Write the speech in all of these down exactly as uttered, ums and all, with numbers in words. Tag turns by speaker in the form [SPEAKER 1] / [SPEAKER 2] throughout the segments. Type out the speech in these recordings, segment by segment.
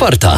[SPEAKER 1] czwarta.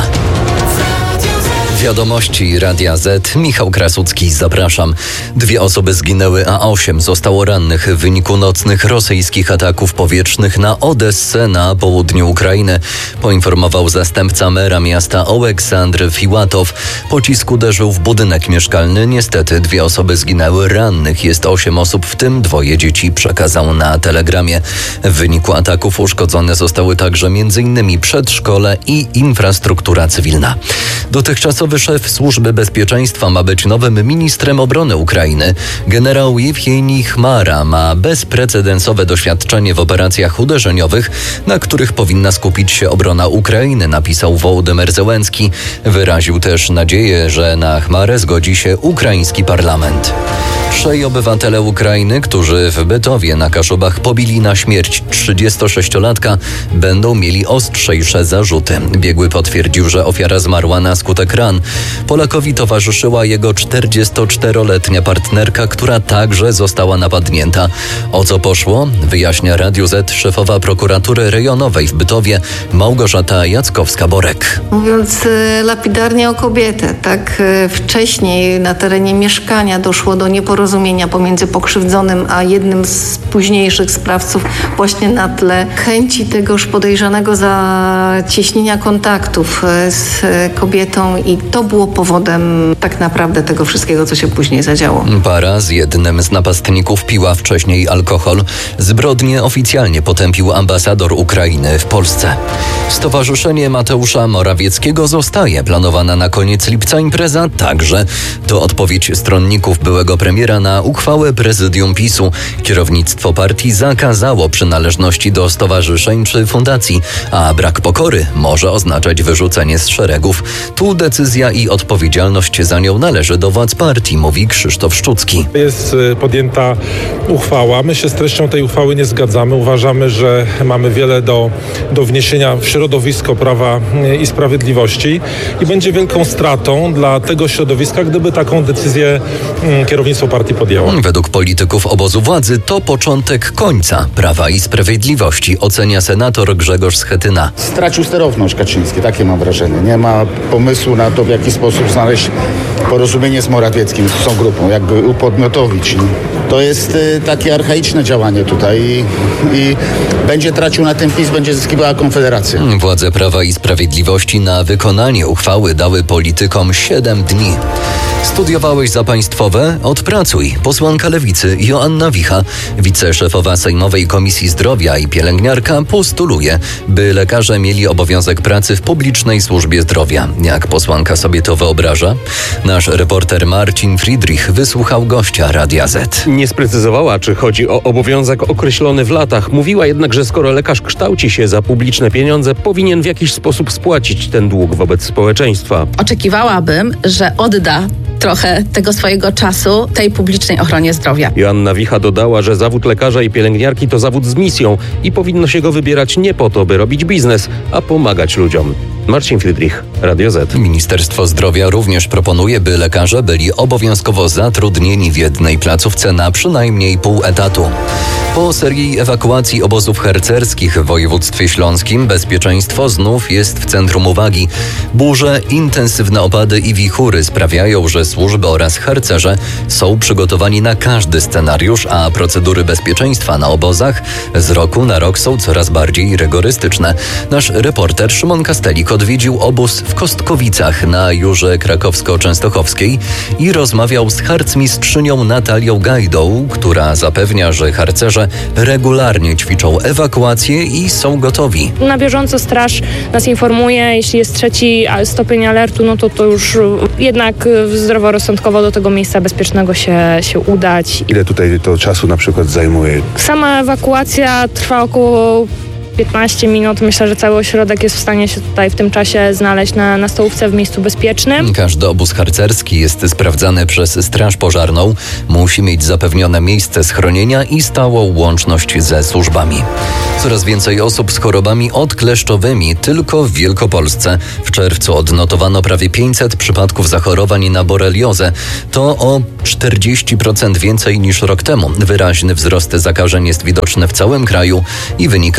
[SPEAKER 1] Wiadomości Radia Z. Michał Krasucki, zapraszam. Dwie osoby zginęły, a osiem zostało rannych w wyniku nocnych rosyjskich ataków powietrznych na Odessę na południu Ukrainy. Poinformował zastępca mera miasta Oleksandr Fiłatow. Pocisk uderzył w budynek mieszkalny. Niestety dwie osoby zginęły, rannych jest osiem osób, w tym dwoje dzieci, przekazał na telegramie. W wyniku ataków uszkodzone zostały także między innymi przedszkole i infrastruktura cywilna. Dotychczasowy szef Służby Bezpieczeństwa ma być nowym ministrem obrony Ukrainy. Generał Jewgenij Chmara ma bezprecedensowe doświadczenie w operacjach uderzeniowych, na których powinna skupić się obrona Ukrainy, napisał Wołodymyr Zełenski. Wyraził też nadzieję, że na Chmarę zgodzi się ukraiński parlament. Trzej obywatele Ukrainy, którzy w Bytowie na Kaszubach pobili na śmierć trzydziestosześciolatka, będą mieli ostrzejsze zarzuty. Biegły potwierdził, że ofiara zmarła na skutek ran. Polakowi towarzyszyła jego czterdziestoczteroletnia partnerka, która także została napadnięta. O co poszło? Wyjaśnia Radiu Z szefowa prokuratury rejonowej w Bytowie Małgorzata Jackowska-Borek.
[SPEAKER 2] Mówiąc lapidarnie o kobietę, tak wcześniej na terenie mieszkania doszło do nieporozumienia pomiędzy pokrzywdzonym a jednym z późniejszych sprawców właśnie na tle chęci tegoż podejrzanego zacieśnienia kontaktów z kobietą i to było powodem tak naprawdę tego wszystkiego, co się później zadziało.
[SPEAKER 1] Para z jednym z napastników piła wcześniej alkohol. Zbrodnię oficjalnie potępił ambasador Ukrainy w Polsce. Stowarzyszenie Mateusza Morawieckiego zostaje. Planowana na koniec lipca impreza także. To odpowiedź stronników byłego premiera na uchwałę prezydium PiSu. Kierownictwo partii zakazało przynależności do stowarzyszeń czy fundacji, a brak pokory może oznaczać wyrzucenie z szeregów. Tu decyzja i odpowiedzialność za nią należy do władz partii, mówi Krzysztof Szczucki.
[SPEAKER 3] Jest podjęta uchwała. My się z treścią tej uchwały nie zgadzamy. Uważamy, że mamy wiele do, do wniesienia w środowisko Prawa i Sprawiedliwości i będzie wielką stratą dla tego środowiska, gdyby taką decyzję kierownictwo partii podjęło.
[SPEAKER 1] Według polityków obozu władzy to początek końca Prawa i Sprawiedliwości, ocenia senator Grzegorz Schetyna.
[SPEAKER 4] Stracił sterowność Kaczyński, takie mam wrażenie. Nie ma pomysłu na to, w jaki sposób znaleźć porozumienie z Morawieckim, z tą grupą, jakby upodmiotowić. To jest y, takie archaiczne działanie tutaj i, i będzie tracił na tym PiS, będzie zyskiwała Konfederacja.
[SPEAKER 1] Władze Prawa i Sprawiedliwości na wykonanie uchwały dały politykom siedem dni. Studiowałeś za państwowe? Odpracuj. Posłanka Lewicy Joanna Wicha, wiceszefowa Sejmowej Komisji Zdrowia i pielęgniarka, postuluje, by lekarze mieli obowiązek pracy w publicznej służbie zdrowia. Jak posłanka sobie to wyobraża? Nasz reporter Marcin Friedrich wysłuchał gościa Radia Z.
[SPEAKER 5] Nie sprecyzowała, czy chodzi o obowiązek określony w latach. Mówiła jednak, że skoro lekarz kształci się za publiczne pieniądze, powinien w jakiś sposób spłacić ten dług wobec społeczeństwa.
[SPEAKER 6] Oczekiwałabym, że odda trochę tego swojego czasu tej publicznej ochronie zdrowia.
[SPEAKER 5] Joanna Wicha dodała, że zawód lekarza i pielęgniarki to zawód z misją i powinno się go wybierać nie po to, by robić biznes, a pomagać ludziom. Marcin Friedrich, Radio Z.
[SPEAKER 1] Ministerstwo Zdrowia również proponuje, by lekarze byli obowiązkowo zatrudnieni w jednej placówce na przynajmniej pół etatu. Po serii ewakuacji obozów harcerskich w województwie śląskim bezpieczeństwo znów jest w centrum uwagi. Burze, intensywne opady i wichury sprawiają, że służby oraz harcerze są przygotowani na każdy scenariusz, a procedury bezpieczeństwa na obozach z roku na rok są coraz bardziej rygorystyczne. Nasz reporter Szymon Kastelik odwiedził obóz w Kostkowicach na Jurze Krakowsko-Częstochowskiej i rozmawiał z harcmistrzynią Natalią Gajdą, która zapewnia, że harcerze regularnie ćwiczą ewakuację i są gotowi.
[SPEAKER 7] Na bieżąco straż nas informuje, jeśli jest trzeci stopień alertu, no to to już jednak zdroworozsądkowo do tego miejsca bezpiecznego się, się udać.
[SPEAKER 8] Ile tutaj to czasu na przykład zajmuje?
[SPEAKER 7] Sama ewakuacja trwa około piętnaście minut. Myślę, że cały ośrodek jest w stanie się tutaj w tym czasie znaleźć na, na stołówce w miejscu bezpiecznym.
[SPEAKER 1] Każdy obóz harcerski jest sprawdzany przez Straż Pożarną. Musi mieć zapewnione miejsce schronienia i stałą łączność ze służbami. Coraz więcej osób z chorobami odkleszczowymi tylko w Wielkopolsce. W czerwcu odnotowano prawie pięćset przypadków zachorowań na boreliozę. To o czterdzieści procent więcej niż rok temu. Wyraźny wzrost zakażeń jest widoczny w całym kraju i wynika między innymi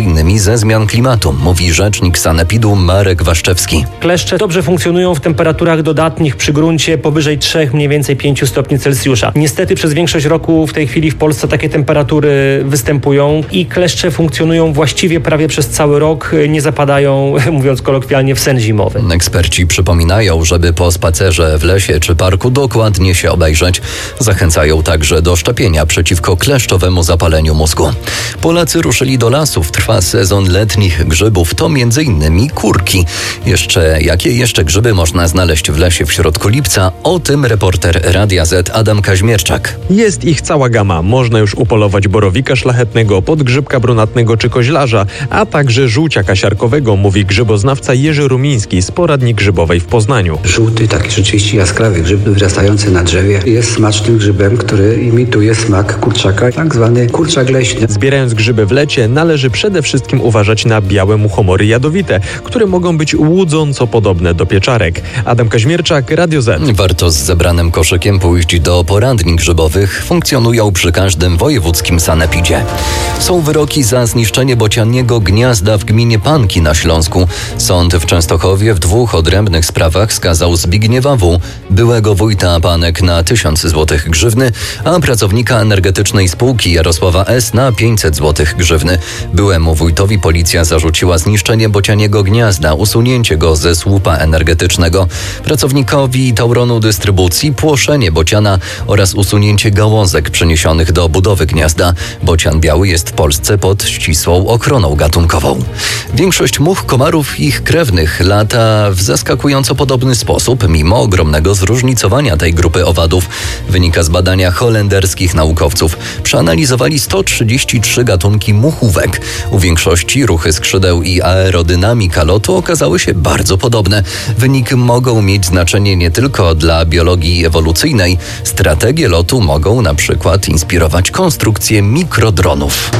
[SPEAKER 1] innymi ze zmian klimatu, mówi rzecznik sanepidu Marek Waszczewski.
[SPEAKER 9] Kleszcze dobrze funkcjonują w temperaturach dodatnich przy gruncie powyżej trzech, mniej więcej pięciu stopni Celsjusza. Niestety przez większość roku w tej chwili w Polsce takie temperatury występują i kleszcze funkcjonują właściwie prawie przez cały rok, nie zapadają, mówiąc kolokwialnie, w sen zimowy.
[SPEAKER 1] Eksperci przypominają, żeby po spacerze w lesie czy parku dokładnie się obejrzeć. Zachęcają także do szczepienia przeciwko kleszczowemu zapaleniu mózgu. Polacy ruszyli do lasów. Trwa sezon letnich grzybów. To między innymi kurki. Jeszcze jakie jeszcze grzyby można znaleźć w lesie w środku lipca? O tym reporter Radia Z Adam Kaźmierczak.
[SPEAKER 10] Jest ich cała gama. Można już upolować borowika szlachetnego, podgrzybka brunatnego czy koźlarza, a także żółciaka siarkowego, mówi grzyboznawca Jerzy Rumiński z Poradni Grzybowej w Poznaniu.
[SPEAKER 11] Żółty, taki rzeczywiście jaskrawy grzyb wyrastający na drzewie jest smacznym grzybem, który imituje smak kurczaka, tak zwany kurczak leśny.
[SPEAKER 10] Zbierając grzyby w lecie należy przede wszystkim uważać na białe muchomory jadowite, które mogą być łudząco podobne do pieczarek. Adam Kaźmierczak, Radio Z.
[SPEAKER 1] Warto z zebranym koszykiem pójść do poradni grzybowych. Funkcjonują przy każdym wojewódzkim sanepidzie. Są wyroki za zniszczenie bocianiego gniazda w gminie Panki na Śląsku. Sąd w Częstochowie w dwóch odrębnych sprawach skazał Zbigniewa W., byłego wójta Panek, na tysiąc złotych grzywny, a pracownika energetycznej spółki Jarosława S. na pięćset złotych grzywny. Byłemu wójtowi policja zarzuciła zniszczenie bocianiego gniazda, usunięcie go ze słupa energetycznego. Pracownikowi Tauronu Dystrybucji płoszenie bociana oraz usunięcie gałązek przyniesionych do budowy gniazda. Bocian biały jest w Polsce pod ścisłą ochroną gatunkową. Większość much, komarów i ich krewnych lata w zaskakująco podobny sposób, mimo ogromnego zróżnicowania tej grupy owadów. Wynika z badania holenderskich naukowców. Przeanalizowali sto trzydzieści trzy gatunki muchówek. U większości ruchy skrzydeł i aerodynamika lotu okazały się bardzo podobne. Wyniki mogą mieć znaczenie nie tylko dla biologii ewolucyjnej. Strategie lotu mogą na przykład inspirować konstrukcję mikrodronów.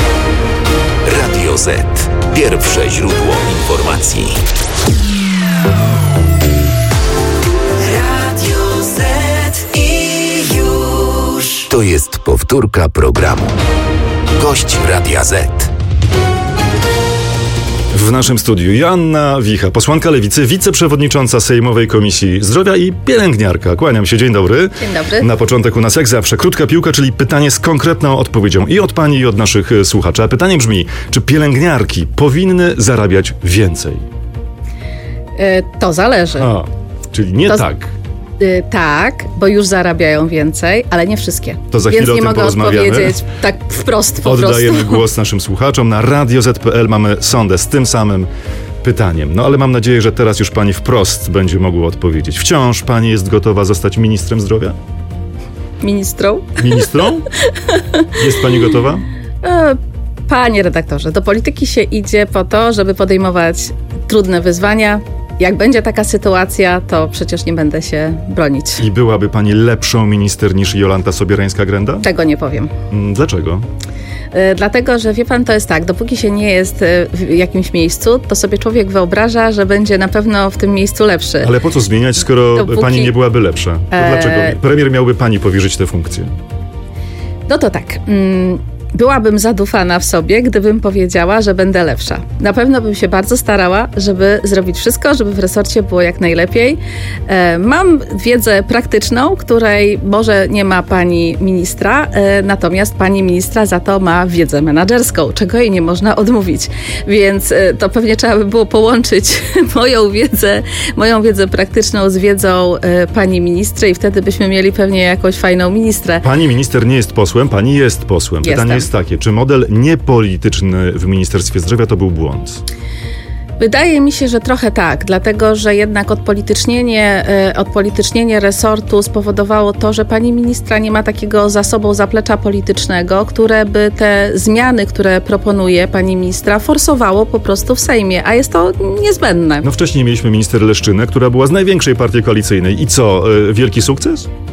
[SPEAKER 12] Radio Z. Pierwsze źródło informacji. Radio Z i już. To jest powtórka programu. Gość Radia Z.
[SPEAKER 13] W naszym studiu Joanna Wicha, posłanka Lewicy, wiceprzewodnicząca Sejmowej Komisji Zdrowia i pielęgniarka. Kłaniam się, dzień dobry.
[SPEAKER 6] Dzień dobry.
[SPEAKER 13] Na początek u nas jak zawsze krótka piłka, czyli pytanie z konkretną odpowiedzią i od pani, i od naszych słuchaczy. A pytanie brzmi, czy pielęgniarki powinny zarabiać więcej?
[SPEAKER 6] Yy, to zależy.
[SPEAKER 13] A, czyli nie
[SPEAKER 6] to
[SPEAKER 13] tak.
[SPEAKER 6] Yy, tak, bo już zarabiają więcej, ale nie wszystkie.
[SPEAKER 13] To za
[SPEAKER 6] Więc
[SPEAKER 13] chwilę
[SPEAKER 6] nie
[SPEAKER 13] o tym
[SPEAKER 6] mogę
[SPEAKER 13] porozmawiamy.
[SPEAKER 6] odpowiedzieć tak wprost po
[SPEAKER 13] Oddajemy
[SPEAKER 6] prostu.
[SPEAKER 13] głos naszym słuchaczom. Na radio zet kropka pe el mamy sondę z tym samym pytaniem. No ale mam nadzieję, że teraz już pani wprost będzie mogła odpowiedzieć. Wciąż pani jest gotowa zostać ministrem zdrowia?
[SPEAKER 6] Ministrą?
[SPEAKER 13] Ministrą? Jest pani gotowa?
[SPEAKER 6] E, Panie redaktorze, do polityki się idzie po to, żeby podejmować trudne wyzwania. Jak będzie taka sytuacja, to przecież nie będę się bronić.
[SPEAKER 13] I byłaby pani lepszą minister niż Jolanta Sobierajska-Grenda?
[SPEAKER 6] Tego nie powiem.
[SPEAKER 13] Dlaczego?
[SPEAKER 6] E, dlatego, że wie pan, to jest tak, dopóki się nie jest w jakimś miejscu, to sobie człowiek wyobraża, że będzie na pewno w tym miejscu lepszy.
[SPEAKER 13] Ale po co zmieniać, skoro
[SPEAKER 6] dopóki...
[SPEAKER 13] pani nie byłaby lepsza? To
[SPEAKER 6] e...
[SPEAKER 13] dlaczego? Premier miałby pani powierzyć tę funkcję.
[SPEAKER 6] No to tak. Mm, byłabym zadufana w sobie, gdybym powiedziała, że będę lepsza. Na pewno bym się bardzo starała, żeby zrobić wszystko, żeby w resorcie było jak najlepiej. E, mam wiedzę praktyczną, której może nie ma pani ministra, e, natomiast pani ministra za to ma wiedzę menadżerską, czego jej nie można odmówić. Więc e, to pewnie trzeba by było połączyć moją wiedzę, moją wiedzę praktyczną z wiedzą e, pani ministry i wtedy byśmy mieli pewnie jakąś fajną ministrę.
[SPEAKER 13] Pani minister nie jest posłem, pani jest posłem.
[SPEAKER 6] Jestem.
[SPEAKER 13] Pytanie jest takie, czy model niepolityczny w Ministerstwie Zdrowia to był błąd?
[SPEAKER 6] Wydaje mi się, że trochę tak, dlatego że jednak odpolitycznienie, odpolitycznienie resortu spowodowało to, że pani ministra nie ma takiego za sobą zaplecza politycznego, które by te zmiany, które proponuje pani ministra, forsowało po prostu w Sejmie, a jest to niezbędne.
[SPEAKER 13] No wcześniej mieliśmy minister Leszczynę, która była z największej partii koalicyjnej. I co, wielki sukces?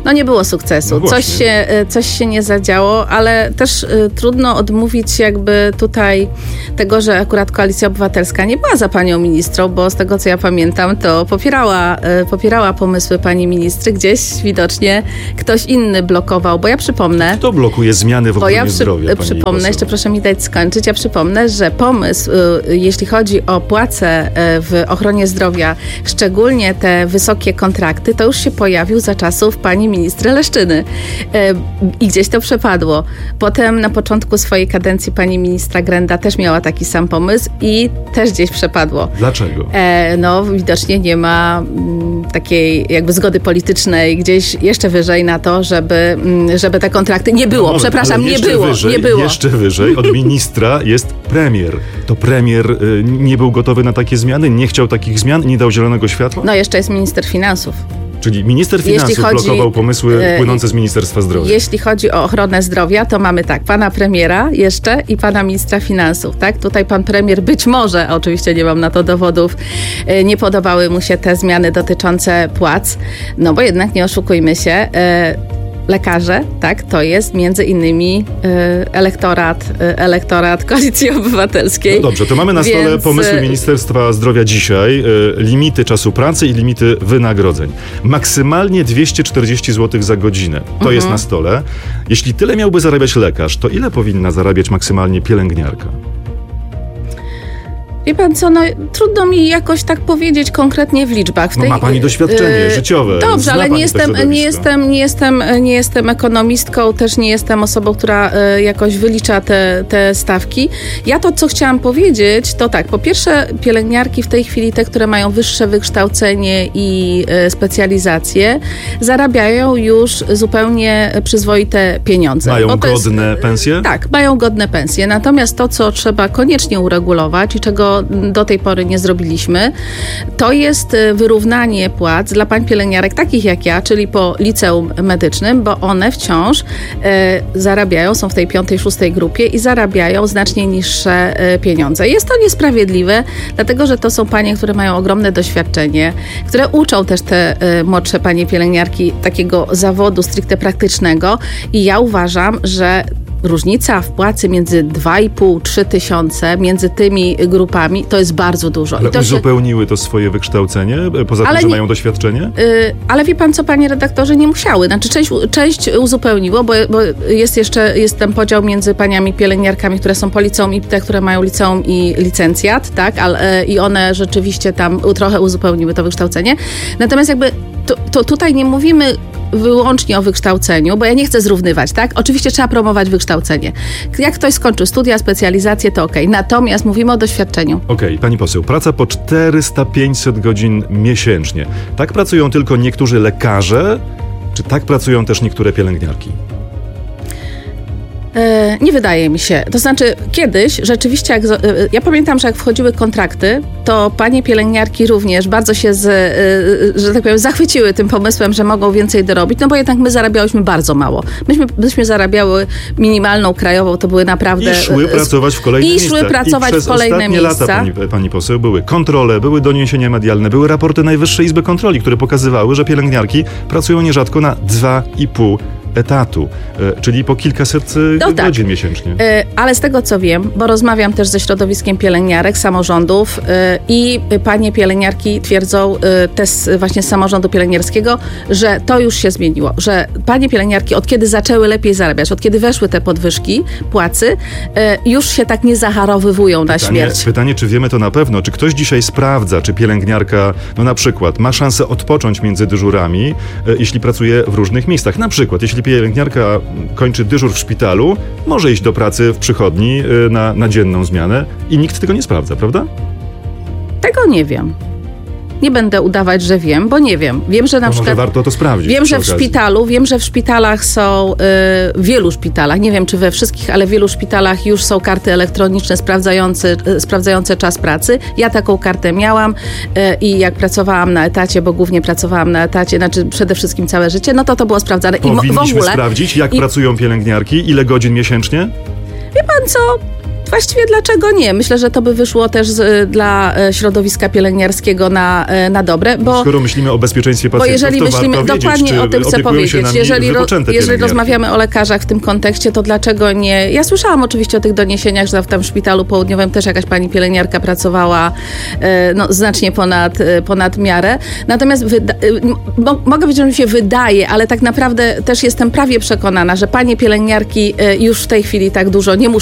[SPEAKER 6] No nie było sukcesu.
[SPEAKER 13] No
[SPEAKER 6] coś, się, coś się nie zadziało, ale też y, trudno odmówić jakby tutaj tego, że akurat Koalicja Obywatelska nie była za panią ministrą, bo z tego co ja pamiętam, to popierała, y, popierała pomysły pani ministry. Gdzieś widocznie ktoś inny blokował, bo ja przypomnę...
[SPEAKER 13] Kto blokuje zmiany w ochronie
[SPEAKER 6] ja przy,
[SPEAKER 13] zdrowia, pani
[SPEAKER 6] przypomnę,
[SPEAKER 13] poseł?
[SPEAKER 6] jeszcze proszę mi dać skończyć, ja przypomnę, że pomysł, y, jeśli chodzi o płace y, w ochronie zdrowia, szczególnie te wysokie kontrakty, to już się pojawił za czasów pani ministry Leszczyny. I gdzieś to przepadło. Potem na początku swojej kadencji pani ministra Grenda też miała taki sam pomysł i też gdzieś przepadło.
[SPEAKER 13] Dlaczego?
[SPEAKER 6] E, no widocznie nie ma m, takiej jakby zgody politycznej gdzieś jeszcze wyżej na to, żeby, m, żeby te kontrakty nie było.
[SPEAKER 13] No,
[SPEAKER 6] Przepraszam, nie było,
[SPEAKER 13] wyżej,
[SPEAKER 6] nie było.
[SPEAKER 13] Jeszcze wyżej od ministra jest premier. To premier y, nie był gotowy na takie zmiany, nie chciał takich zmian, nie dał zielonego światła?
[SPEAKER 6] No jeszcze jest minister finansów.
[SPEAKER 13] Czyli minister finansów chodzi, blokował pomysły płynące z Ministerstwa Zdrowia.
[SPEAKER 6] Jeśli chodzi o ochronę zdrowia, to mamy tak, pana premiera jeszcze i pana ministra finansów, tak? Tutaj pan premier być może, oczywiście nie mam na to dowodów, nie podobały mu się te zmiany dotyczące płac, no bo jednak nie oszukujmy się, lekarze, tak, to jest między innymi y, elektorat, y, elektorat Koalicji Obywatelskiej.
[SPEAKER 13] No dobrze, to mamy na stole
[SPEAKER 6] Więc...
[SPEAKER 13] pomysły Ministerstwa Zdrowia dzisiaj, y, limity czasu pracy i limity wynagrodzeń. Maksymalnie dwieście czterdzieści złotych za godzinę. To mhm. jest na stole. Jeśli tyle miałby zarabiać lekarz, to ile powinna zarabiać maksymalnie pielęgniarka?
[SPEAKER 6] Wie pan co, no trudno mi jakoś tak powiedzieć konkretnie w liczbach. W
[SPEAKER 13] no
[SPEAKER 6] tej,
[SPEAKER 13] ma pani doświadczenie yy, życiowe.
[SPEAKER 6] Dobrze, ale nie jestem, nie, jestem, nie, jestem, nie jestem ekonomistką, też nie jestem osobą, która y, jakoś wylicza te, te stawki. Ja to, co chciałam powiedzieć, to tak, po pierwsze pielęgniarki w tej chwili, te, które mają wyższe wykształcenie i y, specjalizacje, zarabiają już zupełnie przyzwoite pieniądze.
[SPEAKER 13] Mają godne
[SPEAKER 6] jest,
[SPEAKER 13] pensje?
[SPEAKER 6] Tak, mają godne pensje. Natomiast to, co trzeba koniecznie uregulować i czego do tej pory nie zrobiliśmy, to jest wyrównanie płac dla pań pielęgniarek takich jak ja, czyli po liceum medycznym, bo one wciąż e, zarabiają, są w tej piątej, szóstej grupie i zarabiają znacznie niższe e, pieniądze. Jest to niesprawiedliwe, dlatego że to są panie, które mają ogromne doświadczenie, które uczą też te e, młodsze panie pielęgniarki takiego zawodu stricte praktycznego i ja uważam, że różnica w płacy między dwa i pół do trzech tysiące między tymi grupami to jest bardzo dużo.
[SPEAKER 13] Ale
[SPEAKER 6] I to
[SPEAKER 13] uzupełniły się... to swoje wykształcenie, poza ale tym, że nie... mają doświadczenie?
[SPEAKER 6] Yy, ale wie pan co, panie redaktorze, nie musiały. Znaczy część, część uzupełniło, bo, bo jest jeszcze jest ten podział między paniami pielęgniarkami, które są po liceum i te, które mają liceum i licencjat, tak? Ale, i one rzeczywiście tam trochę uzupełniły to wykształcenie. Natomiast jakby to, to tutaj nie mówimy wyłącznie o wykształceniu, bo ja nie chcę zrównywać, tak? Oczywiście trzeba promować wykształcenie. Jak ktoś skończył studia, specjalizację, to okej. Okay. Natomiast mówimy o doświadczeniu.
[SPEAKER 13] Okej, okay, pani poseł, praca po czterysta do pięciuset godzin miesięcznie. Tak pracują tylko niektórzy lekarze, czy tak pracują też niektóre pielęgniarki?
[SPEAKER 6] Nie wydaje mi się. To znaczy kiedyś rzeczywiście, jak, ja pamiętam, że jak wchodziły kontrakty, to panie pielęgniarki również bardzo się, z, że tak powiem, zachwyciły tym pomysłem, że mogą więcej dorobić, no bo jednak my zarabiałyśmy bardzo mało. Myśmy, myśmy zarabiały minimalną krajową, to były naprawdę...
[SPEAKER 13] I szły pracować w kolejne
[SPEAKER 6] I
[SPEAKER 13] miejsca.
[SPEAKER 6] szły pracować
[SPEAKER 13] I
[SPEAKER 6] w kolejne miejsca.
[SPEAKER 13] Przez ostatnie lata, pani, pani poseł, były kontrole, były doniesienia medialne, były raporty Najwyższej Izby Kontroli, które pokazywały, że pielęgniarki pracują nierzadko na dwa i pół etatu, czyli po kilkaset no godzin tak. miesięcznie.
[SPEAKER 6] Ale z tego co wiem, bo rozmawiam też ze środowiskiem pielęgniarek, samorządów i panie pielęgniarki twierdzą też właśnie z samorządu pielęgniarskiego, że to już się zmieniło, że panie pielęgniarki od kiedy zaczęły lepiej zarabiać, od kiedy weszły te podwyżki płacy, już się tak nie zacharowywują na
[SPEAKER 13] pytanie,
[SPEAKER 6] śmierć.
[SPEAKER 13] Pytanie, czy wiemy to na pewno, czy ktoś dzisiaj sprawdza, czy pielęgniarka, no na przykład ma szansę odpocząć między dyżurami, jeśli pracuje w różnych miejscach. Na przykład, jeśli pielęgniarka kończy dyżur w szpitalu, może iść do pracy w przychodni na, na dzienną zmianę i nikt tego nie sprawdza, prawda?
[SPEAKER 6] Tego nie wiem. Nie będę udawać, że wiem, bo nie wiem. Wiem, że na
[SPEAKER 13] to
[SPEAKER 6] przykład...
[SPEAKER 13] Może warto to sprawdzić.
[SPEAKER 6] Wiem, że w szpitalu, wiem, że w szpitalach są, y, w wielu szpitalach, nie wiem czy we wszystkich, ale w wielu szpitalach już są karty elektroniczne sprawdzające, y, sprawdzające czas pracy. Ja taką kartę miałam y, i jak pracowałam na etacie, bo głównie pracowałam na etacie, znaczy przede wszystkim całe życie, no to to było sprawdzane.
[SPEAKER 13] Powinniśmy
[SPEAKER 6] I w ogóle,
[SPEAKER 13] sprawdzić, jak i... pracują pielęgniarki, ile godzin miesięcznie?
[SPEAKER 6] Wie pan co? Właściwie dlaczego nie? Myślę, że to by wyszło też z, dla środowiska pielęgniarskiego na, na dobre, bo...
[SPEAKER 13] Skoro myślimy o bezpieczeństwie pacjentów,
[SPEAKER 6] bo jeżeli
[SPEAKER 13] to
[SPEAKER 6] myślimy,
[SPEAKER 13] warto
[SPEAKER 6] dokładnie
[SPEAKER 13] wiedzieć,
[SPEAKER 6] o tym chcę powiedzieć. Jeżeli, ro, jeżeli rozmawiamy o lekarzach w tym kontekście, to dlaczego nie... Ja słyszałam oczywiście o tych doniesieniach, że tam w szpitalu południowym też jakaś pani pielęgniarka pracowała no, znacznie ponad, ponad miarę. Natomiast wyda- mo- mogę powiedzieć, że mi się wydaje, ale tak naprawdę też jestem prawie przekonana, że panie pielęgniarki już w tej chwili tak dużo nie muszą